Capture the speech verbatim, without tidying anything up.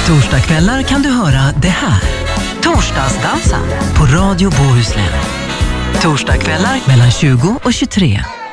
Torsdagskvällar kan du höra det här. Torsdagsdansen på Radio Bohuslän. Torsdagskvällar mellan tjugo och tjugotre.